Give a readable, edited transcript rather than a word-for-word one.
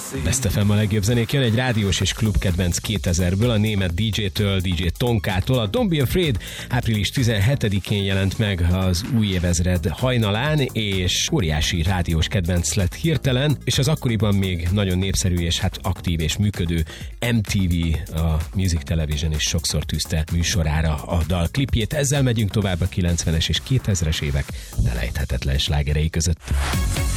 Best FM a legjobb zenék, jön egy rádiós és klubkedvenc 2000-ből, a német DJ-től, DJ Tonkától. A Don't Be Afraid április 17-én jelent meg az új évezred hajnalán, és óriási rádiós kedvenc lett hirtelen, és az akkoriban még nagyon népszerű és hát aktív és működő MTV, a Music Television is sokszor tűzte műsorára a dal klipjét. Ezzel megyünk tovább a 90-es és 2000-es évek ne lejthetetlen slágerei között.